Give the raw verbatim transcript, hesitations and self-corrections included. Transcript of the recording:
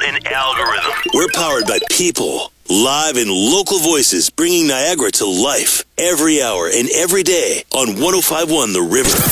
an algorithm. We're powered by people. Live and local voices bringing Niagara to life every hour and every day on one oh five point one The River.